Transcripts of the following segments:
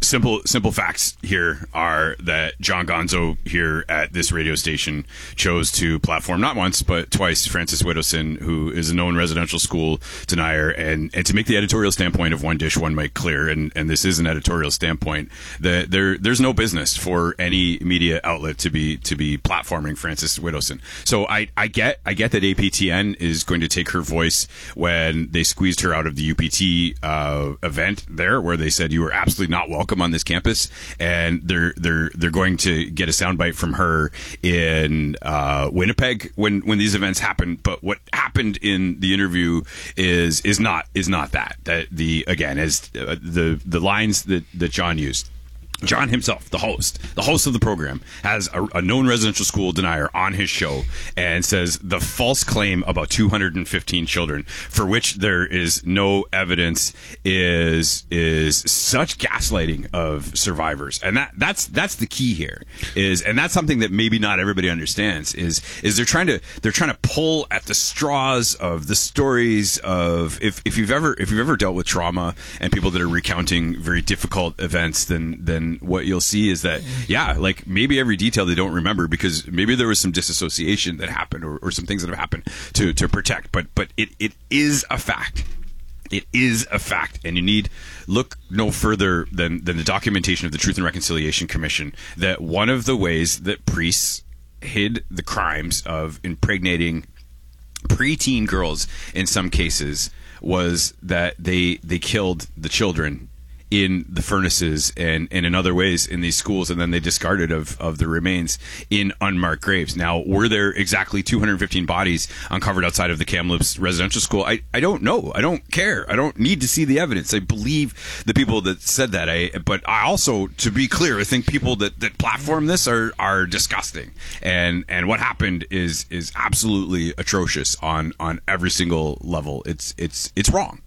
simple facts here are that John Gonzo here at this radio station chose to platform not once but twice Francis Widdowson, who is a known residential school denier, and to make the editorial standpoint of One Dish, One Mic clear, and this is an editorial standpoint, that there's no business for any media outlet to be platforming Francis Widdowson. So I get that APTN is going to take her voice when they squeezed her out of the UPT event there, where they said you were absolutely not welcome on this campus, and they're going to get a soundbite from her in Winnipeg when these events happen. But what happened in the interview is not that the lines that John used. John himself, the host of the program, has a known residential school denier on his show and says the false claim about 215 children, for which there is no evidence, is such gaslighting of survivors. And that's the key here, and that's something that maybe not everybody understands, is they're trying to pull at the straws of the stories of, if you've ever dealt with trauma and people that are recounting very difficult events, then what you'll see is that, like maybe every detail they don't remember because maybe there was some disassociation that happened or some things that have happened to protect. But it is a fact. It is a fact, and you need look no further than the documentation of the Truth and Reconciliation Commission, that one of the ways that priests hid the crimes of impregnating preteen girls in some cases was that they killed the children in the furnaces and in other ways in these schools, and then they discarded of the remains in unmarked graves. Now, were there exactly 215 bodies uncovered outside of the Kamloops residential school? I don't know. I don't care. I don't need to see the evidence. I believe the people that said that. But I also, to be clear, I think people that platform this are disgusting. And what happened is absolutely atrocious on every single level. It's wrong.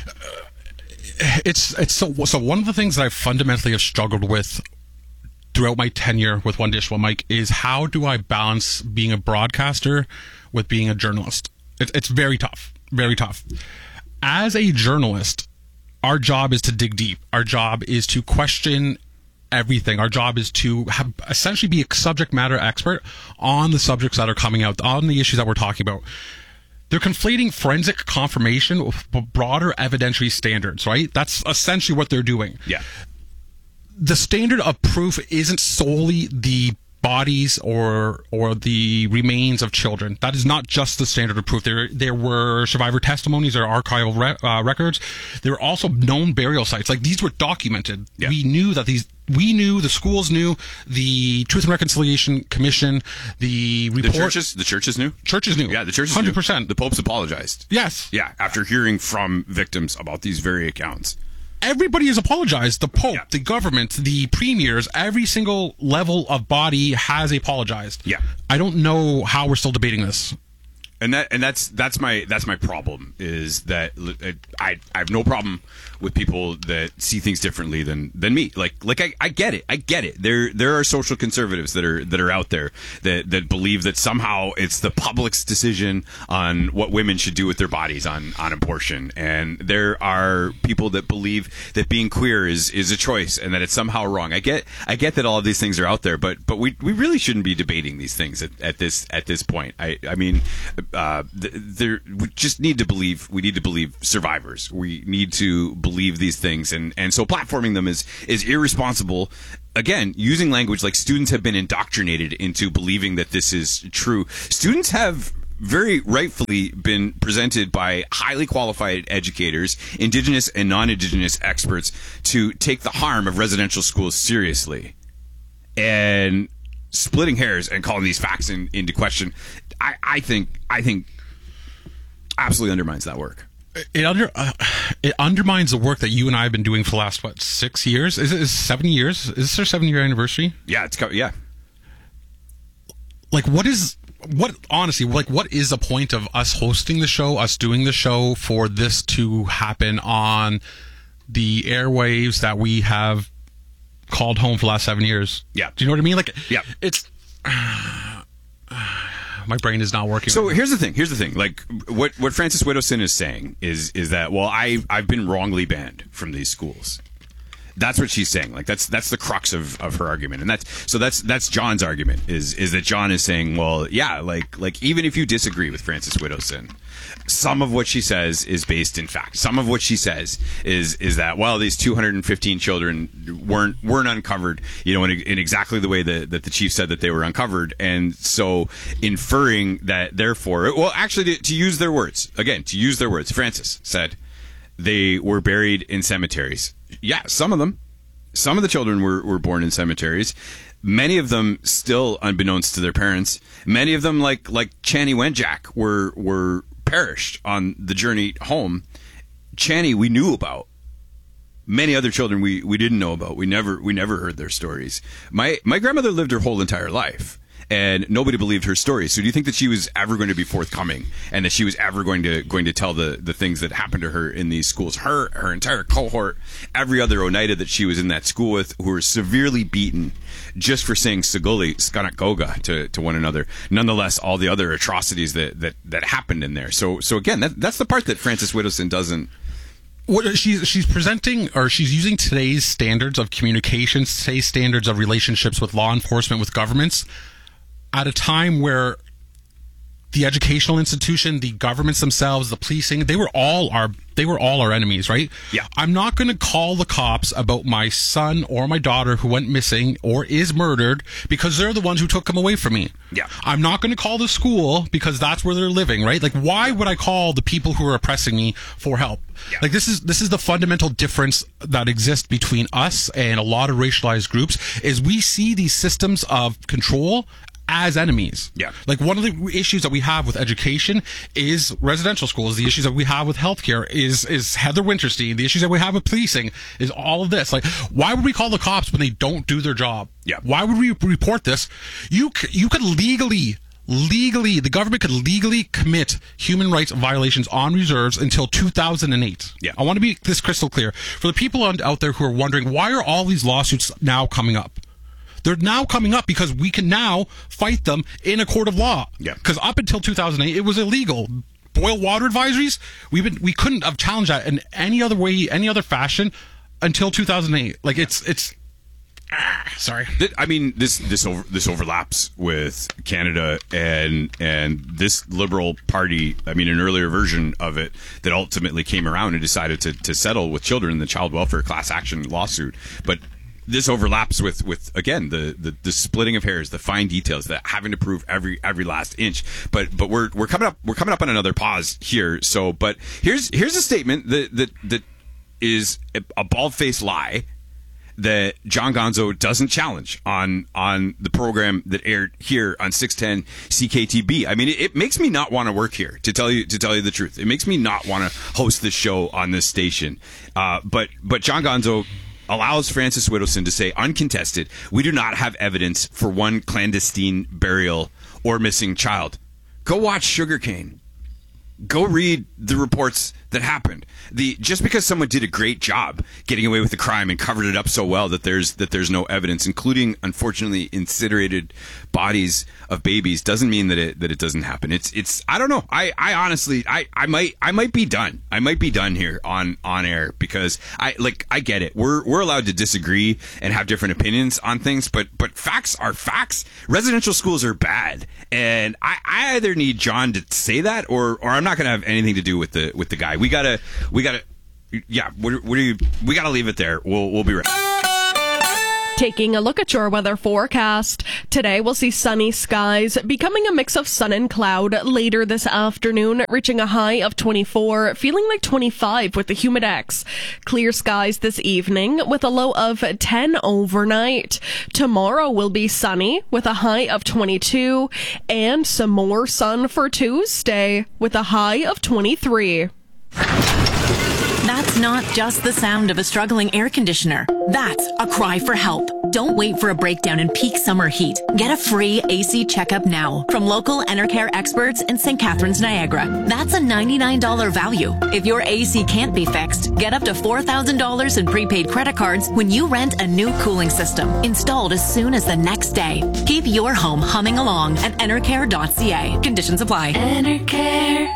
It's so one of the things that I fundamentally have struggled with throughout my tenure with One Dish, One Mic is, how do I balance being a broadcaster with being a journalist? It's very tough, very tough. As a journalist, our job is to dig deep. Our job is to question everything. Our job is to essentially be a subject matter expert on the subjects that are coming out, on the issues that we're talking about. They're conflating forensic confirmation with broader evidentiary standards, right? That's essentially what they're doing. Yeah. The standard of proof isn't solely the bodies or the remains of children. That is not just the standard of proof. There were survivor testimonies or archival records. There were also known burial sites. Like, these were documented. Yeah. We knew, the schools knew, the Truth and Reconciliation Commission, the report. The churches knew? Churches knew. Yeah, the churches 100%. Knew. The popes apologized. Yes. Yeah, after hearing from victims about these very accounts. Everybody has apologized. The Pope, the government, the premiers, every single level of body has apologized. Yeah. I don't know how we're still debating this. And that's my problem, is that I have no problem with people that see things differently than me. Like I get it. There are social conservatives that are out there that believe that somehow it's the public's decision on what women should do with their bodies on abortion, and there are people that believe that being queer is a choice and that it's somehow wrong. I get that all of these things are out there, but we really shouldn't be debating these things at this point. I mean. We just need to believe. We need to believe survivors. We need to believe these things, and so platforming them is irresponsible. Again, using language like students have been indoctrinated into believing that this is true. Students have very rightfully been presented by highly qualified educators, Indigenous and non-Indigenous experts, to take the harm of residential schools seriously, and splitting hairs and calling these facts into question. I think absolutely undermines that work. It undermines the work that you and I have been doing for the last 6 years? Is it 7 years? Is this our 7-year anniversary? Yeah, yeah. Like, what is the point of us hosting the show, us doing the show, for this to happen on the airwaves that we have called home for the last 7 years? Yeah. Do you know what I mean? Like, yeah. It's my brain is not working. So here's the thing. Like, what Francis Widdowson is saying is that, well, I've been wrongly banned from these schools. That's what she's saying. Like that's the crux of her argument, and that's John's argument is that John is saying, well, yeah, like even if you disagree with Frances Widdowson, some of what she says is based in fact. Some of what she says is that, well, these 215 children weren't uncovered, in exactly the way that the chief said that they were uncovered, and so inferring that therefore, well, actually, to use their words, Frances said they were buried in cemeteries. Yeah, some of them. Some of the children were born in cemeteries. Many of them still unbeknownst to their parents. Many of them, like Chanie Wenjack, were perished on the journey home. Chanie we knew about. Many other children we didn't know about. We never heard their stories. My grandmother lived her whole entire life, and nobody believed her story. So do you think that she was ever going to be forthcoming, and that she was ever going to tell the things that happened to her in these schools? Her entire cohort, every other Oneida that she was in that school with, who were severely beaten just for saying Saguli, Skanakoga to one another. Nonetheless, all the other atrocities that happened in there. So again, that's the part that Frances Widdowson doesn't. What she's presenting, or she's using today's standards of communication, today's standards of relationships with law enforcement, with governments, at a time where the educational institution, the governments themselves, the policing, they were all our enemies, right? Yeah. I'm not going to call the cops about my son or my daughter who went missing or is murdered because they're the ones who took them away from me. Yeah. I'm not going to call the school because that's where they're living, right? Like, why would I call the people who are oppressing me for help? Yeah. Like, this is the fundamental difference that exists between us and a lot of racialized groups, is we see these systems of control as enemies. Yeah. Like, one of the issues that we have with education is residential schools. The issues that we have with healthcare is Heather Winterstein. The issues that we have with policing is all of this. Like, why would we call the cops when they don't do their job? Yeah. Why would we report this? You could legally, the government could legally commit human rights violations on reserves until 2008. Yeah. I want to be this crystal clear. For the people out there who are wondering, why are all these lawsuits now coming up? They're now coming up because we can now fight them in a court of law. Yeah. Because up until 2008, it was illegal. Boil water advisories, we couldn't have challenged that in any other way, any other fashion until 2008. Like, it's sorry. I mean, this overlaps with Canada and this Liberal Party. I mean, an earlier version of it that ultimately came around and decided to settle with children in the child welfare class action lawsuit. But this overlaps with again the splitting of hairs, the fine details, that having to prove every last inch. But we're coming up on another pause here. So, but here's a statement that is a bald-faced lie that John Gonzo doesn't challenge on the program that aired here on 610 CKTB. I mean, it makes me not want to work here, to tell you the truth. It makes me not want to host this show on this station. But John Gonzo allows Frances Widdowson to say, uncontested, we do not have evidence for one clandestine burial or missing child. Go watch Sugarcane. Go read the reports that happened. Just because someone did a great job getting away with the crime and covered it up so well that there's no evidence, including unfortunately incinerated bodies of babies, doesn't mean that it doesn't happen. It's I don't know. I honestly I might be done. I might be done here on air, because I get it. We're allowed to disagree and have different opinions on things, but facts are facts. Residential schools are bad, and I either need John to say that or I'm not going to have anything to do with the guy. We gotta leave it there. We'll be right back. Taking a look at your weather forecast. Today we'll see sunny skies, becoming a mix of sun and cloud later this afternoon, reaching a high of 24, feeling like 25 with the humidex. Clear skies this evening with a low of 10 overnight. Tomorrow will be sunny with a high of 22, and some more sun for Tuesday with a high of 23. That's not just the sound of a struggling air conditioner. That's a cry for help. Don't wait for a breakdown in peak summer heat. Get a free AC checkup now from local Enercare experts in St. Catharines, Niagara. That's a $99 value. If your AC can't be fixed, get up to $4,000 in prepaid credit cards when you rent a new cooling system, installed as soon as the next day. Keep your home humming along at enercare.ca. Conditions apply. Enercare.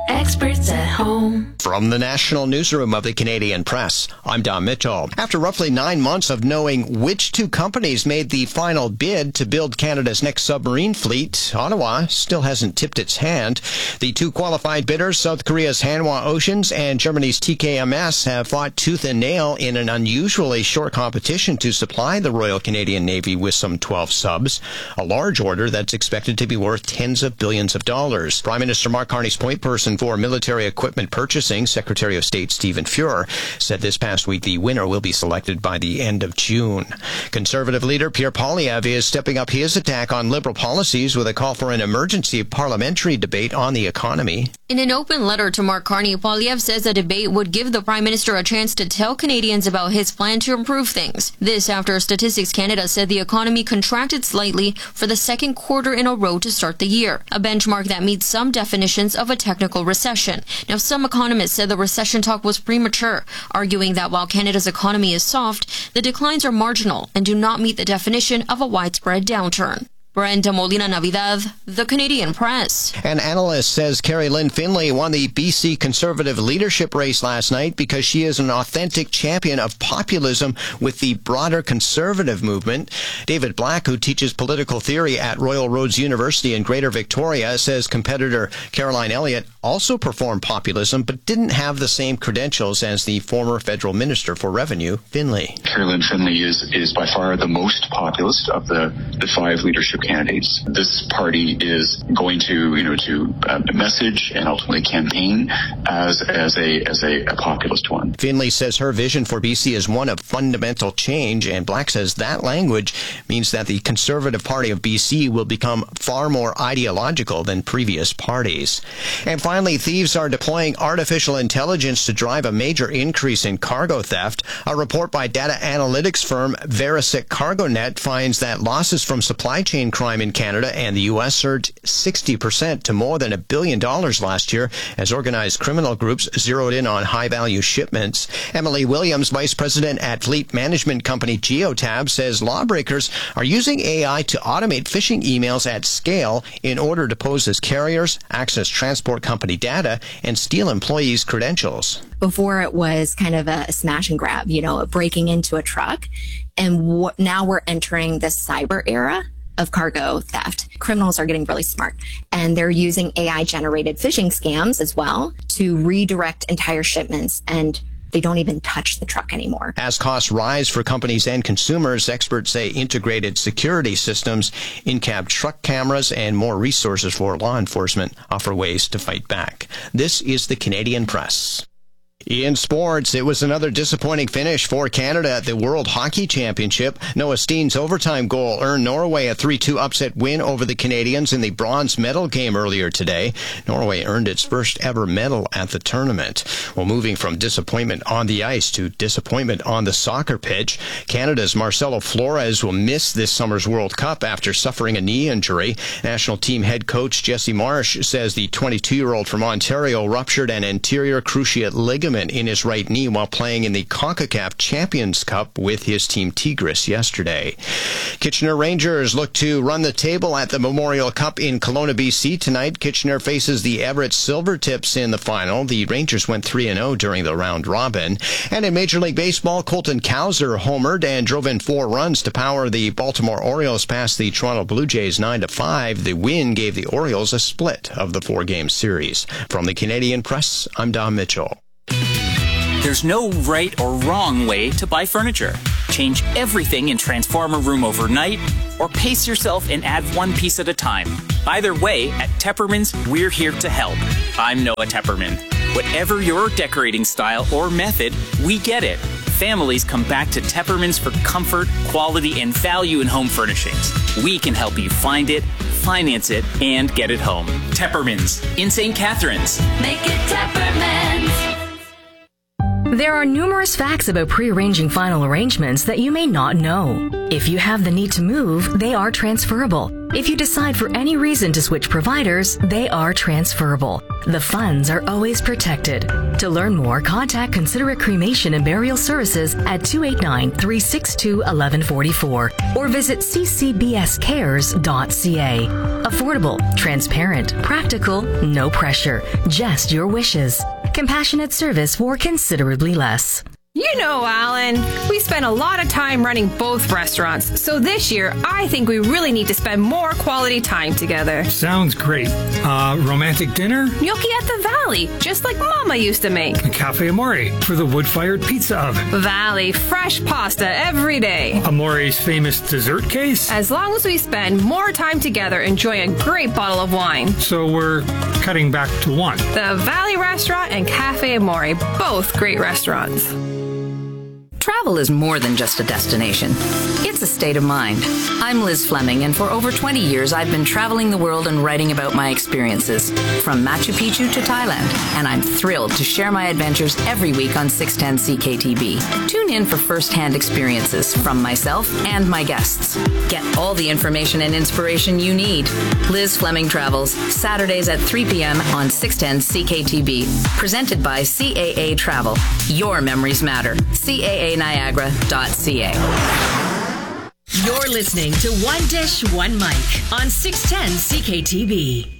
experts at home. From the National Newsroom of the Canadian Press, I'm Don Mitchell. After roughly 9 months of knowing which two companies made the final bid to build Canada's next submarine fleet, Ottawa still hasn't tipped its hand. The two qualified bidders, South Korea's Hanwha Oceans and Germany's TKMS, have fought tooth and nail in an unusually short competition to supply the Royal Canadian Navy with some 12 subs, a large order that's expected to be worth tens of billions of dollars. Prime Minister Mark Carney's point person for military equipment purchasing, Secretary of State Stephen Fuhr, said this past week the winner will be selected by the end of June. Conservative leader Pierre Poilievre is stepping up his attack on Liberal policies with a call for an emergency parliamentary debate on the economy. In an open letter to Mark Carney, Poilievre says a debate would give the Prime Minister a chance to tell Canadians about his plan to improve things. This after Statistics Canada said the economy contracted slightly for the second quarter in a row to start the year, a benchmark that meets some definitions of a technical recession. Now, some economists said the recession talk was premature, arguing that while Canada's economy is soft, the declines are marginal and do not meet the definition of a widespread downturn. Brenda Molina Navidad, The Canadian Press. An analyst says Carrie Lynn Finlay won the BC Conservative leadership race last night because she is an authentic champion of populism with the broader Conservative movement. David Black, who teaches political theory at Royal Roads University in Greater Victoria, says competitor Caroline Elliott also performed populism but didn't have the same credentials as the former federal minister for revenue, Finlay. Carolyn Finlay is by far the most populist of the five leadership candidates. This party is going to message and ultimately campaign as a populist one. Finlay says her vision for BC is one of fundamental change, and Black says that language means that the Conservative Party of BC will become far more ideological than previous parties. And finally, thieves are deploying artificial intelligence to drive a major increase in cargo theft. A report by data analytics firm Verisec CargoNet finds that losses from supply chain crime in Canada and the U.S. surged 60% to more than $1 billion last year as organized criminal groups zeroed in on high-value shipments. Emily Williams, vice president at fleet management company Geotab, says lawbreakers are using AI to automate phishing emails at scale in order to pose as carriers, access transport company data, and steal employees' credentials. Before it was kind of a smash and grab, breaking into a truck. And now we're entering the cyber era of cargo theft. Criminals are getting really smart, and they're using AI-generated phishing scams as well to redirect entire shipments, and they don't even touch the truck anymore. As costs rise for companies and consumers, experts say integrated security systems, in-cab truck cameras, and more resources for law enforcement offer ways to fight back. This is the Canadian Press. In sports, it was another disappointing finish for Canada at the World Hockey Championship. Noah Steen's overtime goal earned Norway a 3-2 upset win over the Canadians in the bronze medal game earlier today. Norway earned its first ever medal at the tournament. Well, moving from disappointment on the ice to disappointment on the soccer pitch, Canada's Marcelo Flores will miss this summer's World Cup after suffering a knee injury. National team head coach Jesse Marsh says the 22-year-old from Ontario ruptured an anterior cruciate ligament in his right knee while playing in the CONCACAF Champions Cup with his team Tigres yesterday. Kitchener Rangers look to run the table at the Memorial Cup in Kelowna, BC tonight. Kitchener faces the Everett Silvertips in the final. The Rangers went 3-0 during the round robin. And in Major League Baseball, Colton Cowser homered and drove in 4 runs to power the Baltimore Orioles past the Toronto Blue Jays 9-5. The win gave the Orioles a split of the 4-game series. From the Canadian Press, I'm Don Mitchell. There's no right or wrong way to buy furniture. Change everything and transform a room overnight, or pace yourself and add one piece at a time. Either way, at Tepperman's, we're here to help. I'm Noah Tepperman. Whatever your decorating style or method, we get it. Families come back to Tepperman's for comfort, quality, and value in home furnishings. We can help you find it, finance it, and get it home. Tepperman's in St. Catharines. Make it Tepperman's. There are numerous facts about pre-arranging final arrangements that you may not know. If you have the need to move, they are transferable. If you decide for any reason to switch providers, they are transferable. The funds are always protected. To learn more, contact Considerate Cremation and Burial Services at 289-362-1144 or visit ccbscares.ca. Affordable, transparent, practical, no pressure, just your wishes. Compassionate service for considerably less. You know, Alan, we spend a lot of time running both restaurants, so this year I think we really need to spend more quality time together. Sounds great. Romantic dinner? Gnocchi at the Valley, just like Mama used to make. A Cafe Amore for the wood-fired pizza oven. Valley, fresh pasta every day. Amore's famous dessert case? As long as we spend more time together enjoying a great bottle of wine. So we're cutting back to one. The Valley Restaurant and Cafe Amore, both great restaurants. Travel is more than just a destination. It's a state of mind. I'm Liz Fleming, and for over 20 years, I've been traveling the world and writing about my experiences, from Machu Picchu to Thailand, and I'm thrilled to share my adventures every week on 610 CKTB. Tune in for first-hand experiences from myself and my guests. Get all the information and inspiration you need. Liz Fleming Travels, Saturdays at 3 p.m. on 610 CKTB. Presented by CAA Travel. Your memories matter. CAANiagara.ca. You're listening to One Dish, One Mic on 610 CKTB.